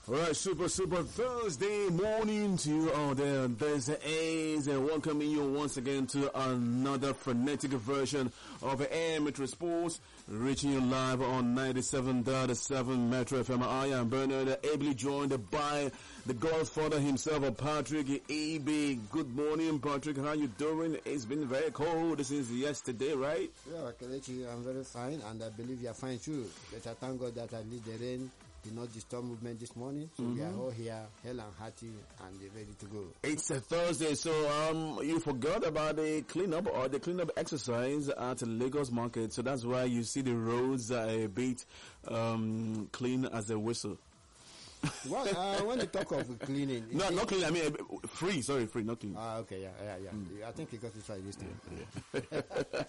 Alright, super Thursday morning to you all there. This is welcoming you once again to another frenetic version of AM Metro Sports, reaching you live on 97.7 Metro FM. I am Bernard, ably joined by the Godfather himself, Patrick A.B. Good morning, Patrick. How you doing? It's been very cold since yesterday, right? Yeah, Kelechi, I'm very fine, and I believe you are fine too. But I thank God that at least the rain did not disturb movement this morning, so we are all here, hell and hearty, and ready to go. It's a Thursday, so you forgot about the cleanup exercise at Lagos Market, so that's why you see the roads are a bit clean as a whistle. Well, when you talk of cleaning, no, not clean. I mean free. Sorry, free, not clean. Okay, yeah. I think you got to try this time. Yeah.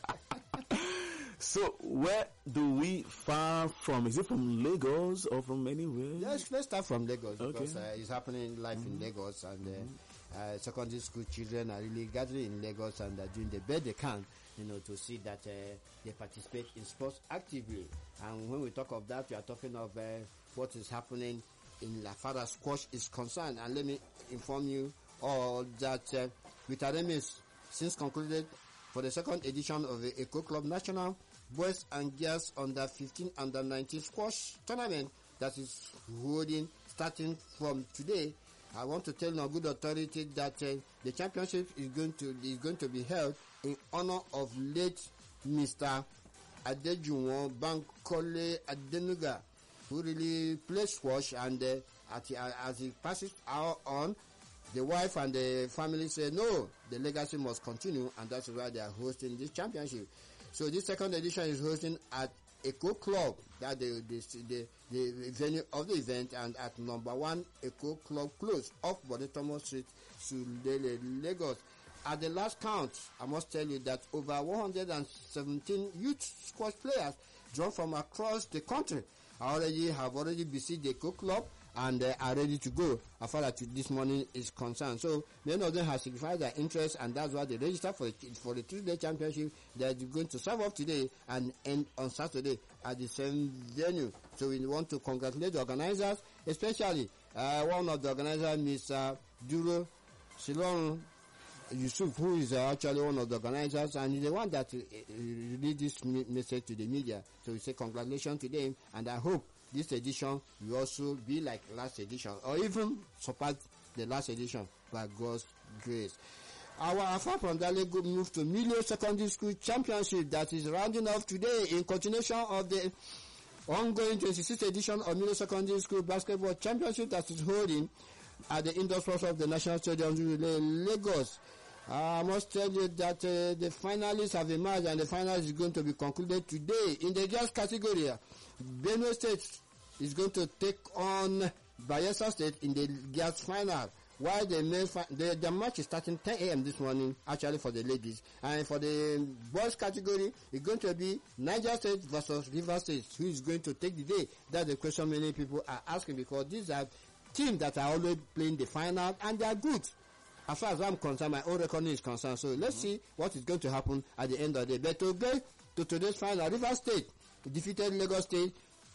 So, where do we far from? Is it from Lagos or from anywhere? Yes, let's start from Lagos, because Okay. it's happening live in Lagos, and secondary school children are really gathering in Lagos and are doing the best they can, to see that they participate in sports actively. And when we talk of that, we are talking of what is happening in as far as squash is concerned. And let me inform you all that Vitaremis since concluded for the second edition of the Eco Club National Boys and Girls Under 15 Under 19 Squash Tournament that is holding starting from today. I want to tell you on good authority that the championship is going to be held in honor of late Mr. Adejuwon Bankole Adenuga, who really plays squash, and as he passes out on, the wife and the family say no, the legacy must continue, and that's why they are hosting this championship. So this second edition is hosting at Eco Club, that the venue of the event, and at number 1 Eco Club Close off Bodetomo Street, Sulele, Lagos. At the last count, I must tell you that over 117 youth squash players drawn from across the country have already besieged the Eco Club and are ready to go as far as this morning is concerned. So many of them have signified their interest, and that's why they registered for the 3-day championship that is going to serve up today and end on Saturday at the same venue. So we want to congratulate the organizers, especially one of the organizers, Mr. Duro Silon Yusuf, who is actually one of the organizers, and he's the one that read this message to the media. So we say congratulations to them, and I hope this edition will also be like last edition, or even surpass the last edition by God's grace. Our affair from that leg move to Milo Secondary School Championship that is rounding off today in continuation of the ongoing 26th edition of Milo Secondary School Basketball Championship that is holding at the indoor sports of the National Stadium in Lagos. I must tell you that the finalists have emerged, and the finals is going to be concluded today. In the girls category, Benue State is going to take on Bayelsa State in the girls final, while the match is starting 10 a.m. this morning, actually for the ladies. And for the boys category, it's going to be Niger State versus River State. Who is going to take the day? That's the question many people are asking, because these are teams that are always playing the final, and they are good. As far as I'm concerned, my own reckoning is concerned. So let's see what is going to happen at the end of the day. But to go to today's final, River State defeated Lagos State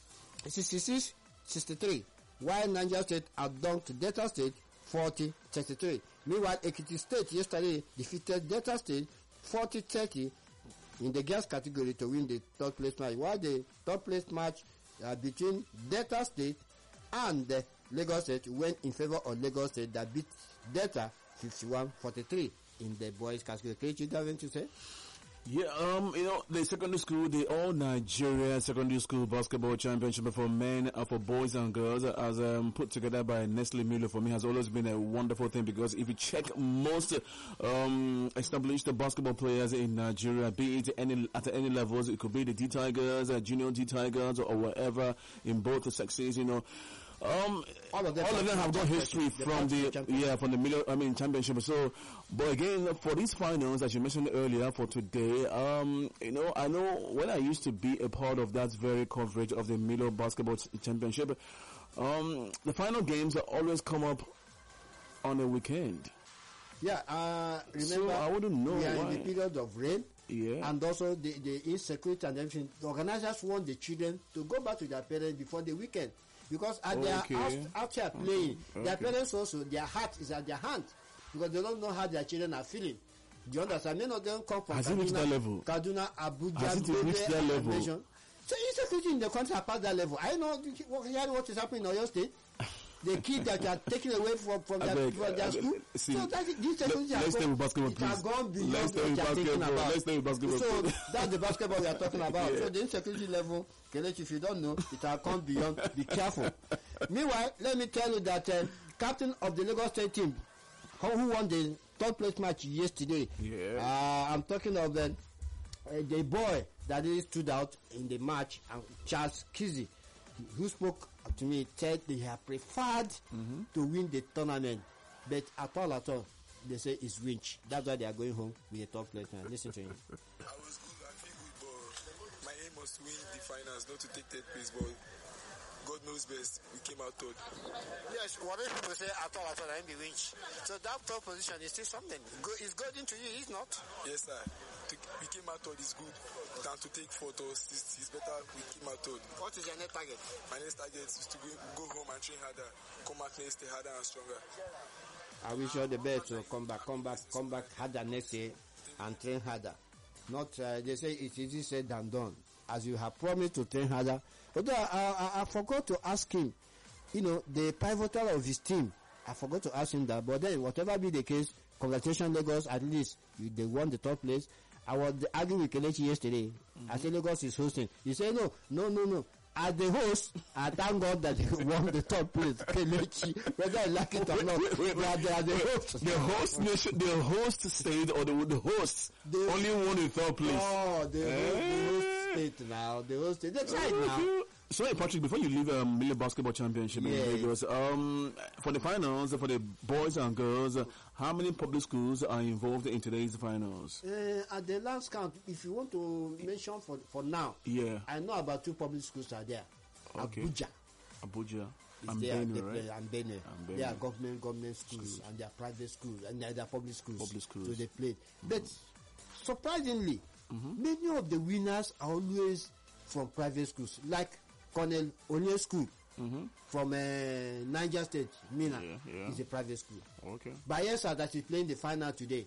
66-63, while Niger State outdunked Delta State 40-33. Meanwhile, Ekiti State yesterday defeated Delta State 40-30 in the girls category to win the third place match, while the third place match between Delta State and Lagos State went in favor of Lagos State, that beat Delta 51-43 in the boys category. Can you have anything to say? Yeah, the secondary school, the All Nigeria Secondary School Basketball Championship for men, for boys and girls, as put together by Nestle Milo, for me has always been a wonderful thing, because if you check most established basketball players in Nigeria, be it at any levels, it could be the D Tigers, Junior D Tigers, or whatever, in both the sexes, all of them have got history from the Milo, championship. So, but again, for these finals, as you mentioned earlier, for today, I know when I used to be a part of that very coverage of the Milo Basketball Championship, the final games always come up on a weekend. Yeah, remember, so I wouldn't know we are why. in the period of rain. and also the insecurity and everything. The organizers want the children to go back to their parents before the weekend, because as they are out here playing, their parents also, their heart is at their hand, because they don't know how their children are feeling. Do you understand? Many of them come from Kaduna, Abuja, Has it reached that level? So insecurity in the country apart that level. I know what is happening in Oyo State. The kids that are taken away from their school. See, so that this security let's stay with basketball, please. has gone beyond Let's stay with basketball. Let's stay with basketball. So that's the basketball we are talking about. So the insecurity level, Kelechi, if you don't know, it has gone beyond. Be careful. Meanwhile, let me tell you that captain of the Lagos State team, who won the third place match yesterday. I'm talking of the boy that really stood out in the match, Charles Kizzy, who spoke to me, said they have preferred to win the tournament, but at all, they say it's winch. That's why they are going home with the top place. Now, listen to him. I was good, I feel good, but my aim was to win the finals, not to take third place, but God knows best. We came out third. Yes, whatever people say at all, I be winch. So that third position is still something. It's good into you, is not? Yes, sir. We came out third is good. Than to take photos, it's better we came out third. What is your next target? My next target is to go home and train harder. Come back next day harder and stronger. I wish you all the best. So come back harder next year and train harder. Not they say it's easy said than done. As you have promised to train harder. Although I forgot to ask him, the pivotal of his team. I forgot to ask him that. But then, whatever be the case, congratulations Lagos. At least they won the top place. I was arguing with Kelechi yesterday. I said Lagos is hosting. He said no. As the host, I thank God that they won the top place. Kelechi, whether I like it or not, they are the host. The host state or the hosts only won the third place. Oh, the host state now. The host state. They tried now. So, Patrick, before you leave Million Basketball Championship in Lagos, for the finals, for the boys and girls, how many public schools are involved in today's finals? At the last count, if you want to mention for now, I know about 2 public schools are there. Okay. Abuja. And Benue. They are government schools and they are private schools and they are public schools. So they play. But surprisingly, many of the winners are always from private schools, like Colonel Onye School from Niger State, Mina, is a private school. Okay. Bayelsa, that is playing the final today,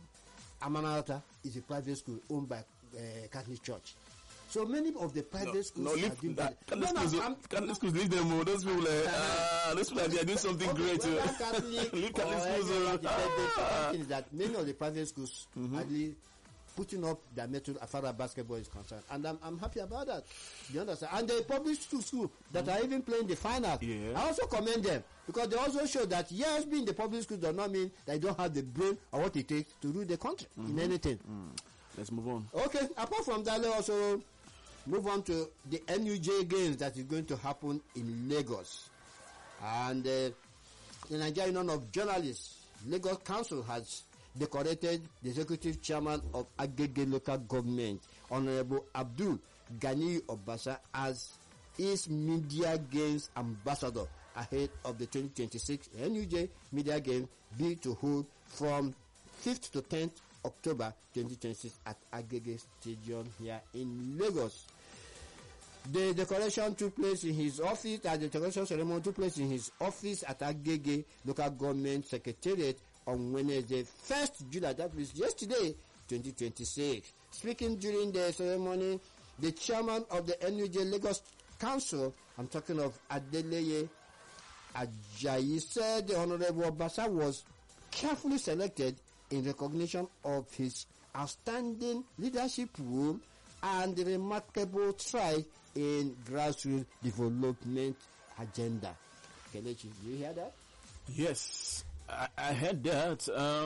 Amanata is a private school owned by Catholic Church. So many of the private schools are doing that. Catholic schools, leave them. Those people, they are doing something great. Leave Catholic schools. The thing is that many of the private schools are putting up their metal as far as basketball is concerned, and I'm happy about that. You understand? And the public school that are even playing the final, I also commend them, because they also show that yes, being the public school does not mean they don't have the brain or what it takes to rule the country in anything. Let's move on. Okay, apart from that, let's also move on to the NUJ games that is going to happen in Lagos. And the Nigerian Union of Journalists, Lagos Council, has decorated the executive chairman of Agege local government, Honorable Abdul Gani Obasa, as his media games ambassador ahead of the 2026 NUJ Media Games be to hold from 5th to 10th October 2026 at Agege Stadium here in Lagos. The decoration took place in his office, the decoration ceremony took place in his office at Agege Local Government Secretariat on Wednesday, 1st July, that was yesterday, 2026. Speaking during the ceremony, the chairman of the NUJ Lagos Council, I'm talking of Adeleye Ajayi, said the Honorable Obasa was carefully selected in recognition of his outstanding leadership role and the remarkable stride in grassroots development agenda. Kelechi, do you hear that? Yes. I heard that.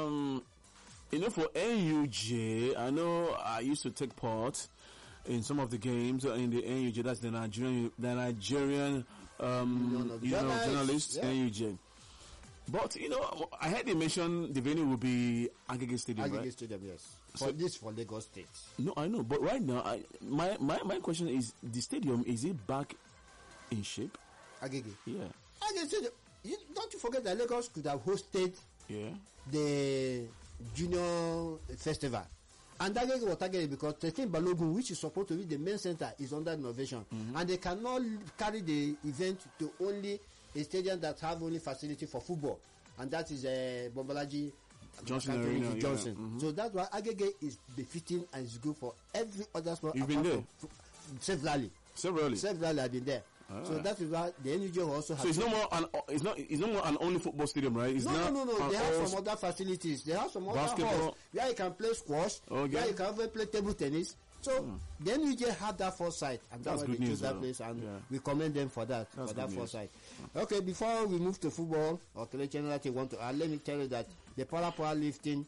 For NUJ, I know I used to take part in some of the games in the NUJ. That's the Nigerian Union of Journalists, NUJ. But I heard they mention the venue will be Agege Stadium. Agege right? Stadium, yes. For Lagos State. No, I know. But right now, my question is: the stadium, is it back in shape? Agege. Yeah. Agege Stadium. Don't you forget that Lagos could have hosted the junior festival And that was targeted because 13 Balogun, which is supposed to be the main center, is under renovation. And they cannot carry the event to only a stadium that have only facility for football. And that is Bombalaji Johnson Arena, yeah. So that's why Agege is befitting and is good for every other sport. You've been there? Severally I've been there. So that is why the NUJ also has. So it's no more an only football stadium, right? It's no. They have some other facilities. They have some other halls where you can play squash, where you can even play table tennis. So the NUJ had that foresight, and that's why they chose that place, and we commend them for that, foresight. Okay, before we move to football or to the general thing, let me tell you that the Powerlifting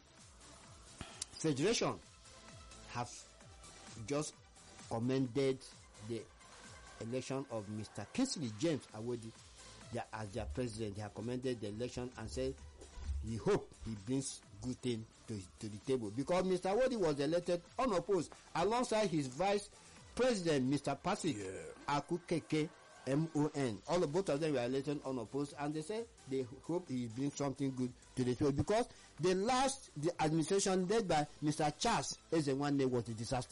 Federation have just commended the election of Mr. Kingsley James Awodi as their president. They have commended the election and said he hope he brings good thing to the table, because Mr. Awodi was elected unopposed alongside his vice president, Mr. Patrick Akukeke MON. Both of them were elected unopposed, and they say they hope he brings something good to the table, because the administration led by Mr. Charles Ezenwanne was a disaster.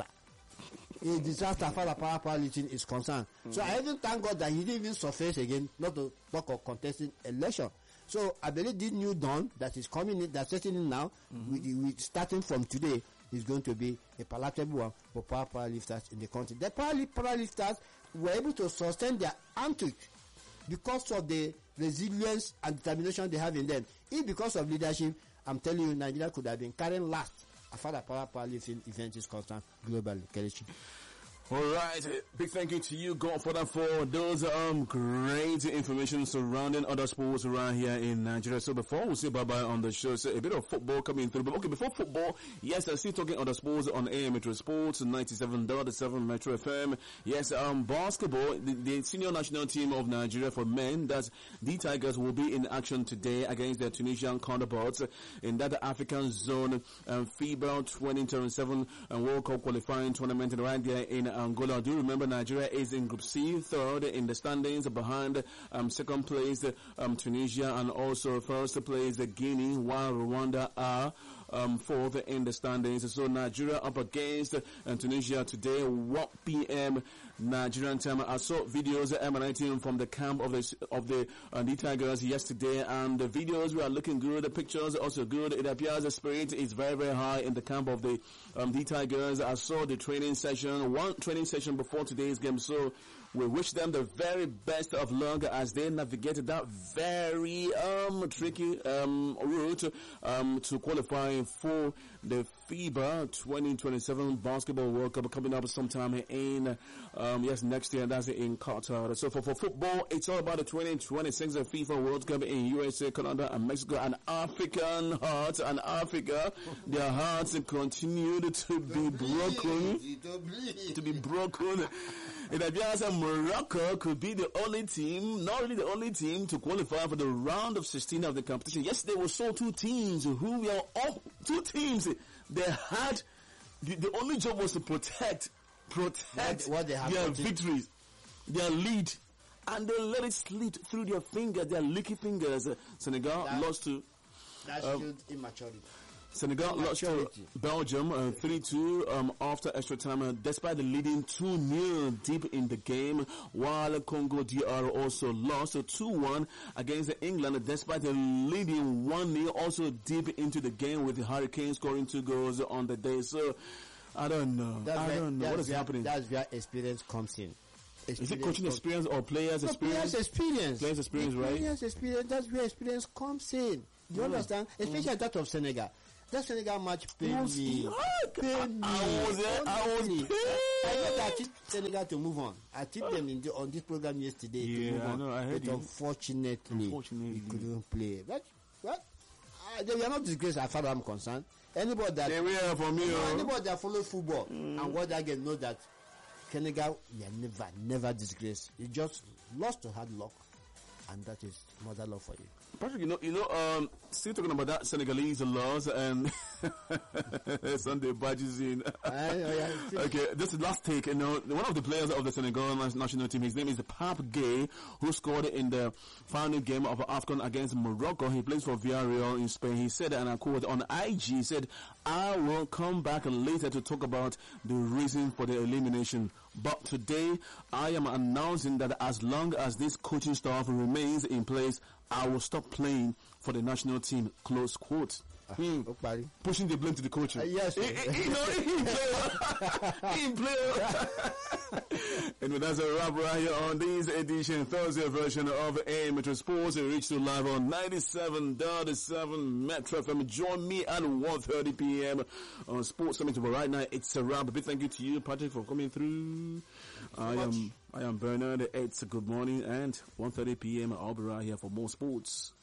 A disaster as far as powerlifting is concerned. So I even thank God that he didn't even surface again, not to talk of contesting election. So I believe this new dawn that is coming in, that's setting in now, starting from today, is going to be a palatable one for powerlifters in the country. The powerlifters were able to sustain their antics because of the resilience and determination they have in them. If because of leadership, I'm telling you, Nigeria could have been carrying last as far as powerlifting event is concerned globally. Kelechi. All right, big thank you to you, Godfather, for those great information surrounding other sports around here in Nigeria. So before we say bye-bye on the show, so a bit of football coming through. But okay, before football, yes, I'm still talking other sports on AM Metro Sports, 97.7 Metro FM. Yes, basketball, the senior national team of Nigeria for men, that's the Tigers, will be in action today against their Tunisian counterparts in that African zone FIBA 2027 World Cup qualifying tournament right there in Angola. Do remember Nigeria is in Group C, third in the standings, behind second place Tunisia, and also first place Guinea, while Rwanda are fourth in the standings. So Nigeria up against Tunisia today, 1 p.m. Nigerian time. I saw videos emanating from the camp of the Tigers yesterday, and the videos were looking good. The pictures also good. It appears the spirit is very, very high in the camp of the Tigers. I saw the training session, one training session before today's game. So we wish them the very best of luck as they navigate that very tricky route to qualify for the FIBA 2027 Basketball World Cup coming up sometime in next year. That's in Qatar. So for football, it's all about the 2026 FIFA World Cup in USA, Canada, and Mexico, and African hearts and Africa. Their hearts continued to be broken. It appears that Morocco could be the only team, not really the only team, to qualify for the round of 16 of the competition. Yesterday we saw two teams. They had the only job was to protect what they have their victories, their lead, and they let it slip through their fingers, their leaky fingers. Senegal lost to. That's still immaturity. Senegal lost to Belgium 3-2 after extra time, despite the leading 2-0 deep in the game, while Congo DR also lost 2-1 against England, despite the leading 1-0 also deep into the game, with the Hurricanes scoring 2 goals on the day. So I don't know. What is happening. That's where experience comes in. Is it coaching experience or players experience? Players experience. Players experience, right? Players experience. That's where experience comes in. Do you understand? Especially that of Senegal. That Senegal match paid me. I was paid. I know that I tipped Senegal to move on. I tipped them on this program yesterday to move on. I know, I heard but unfortunately, he couldn't play. But they were not disgraced as far as I'm concerned. Anybody that follows football and watch that game know that Senegal never disgraced. He just lost to hard luck. and that is mother love for you. Patrick, still talking about that Senegalese laws and Sunday badges in. Okay, this is last take. One of the players of the Senegal national team, his name is Pape Gueye, who scored in the final game of AFCON against Morocco. He plays for Villarreal in Spain. He said, and I quote on IG, he said, "I will come back later to talk about the reason for the elimination. But today, I am announcing that as long as this coaching staff remains in place, I will stop playing for the national team." Close quote. Pushing the blame to the coach. Yes. He player. Anyway, that's a wrap right here on this edition, Thursday version of Metro Sports. It reached you live on 97.7 Metro FM. Join me at 1:30 p.m. on Sports Summit. But right now, it's a wrap. A big thank you to you, Patrick, for coming through. I am Bernard. It's a good morning, and 1:30 p.m. I'll be right here for more sports.